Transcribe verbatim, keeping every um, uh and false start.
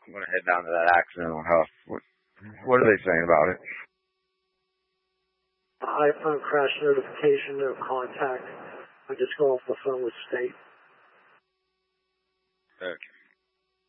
I'm going to head down to that accident on Huff. What, what are they saying about it? iPhone crash notification, no contact. I just got off the phone with State. Okay.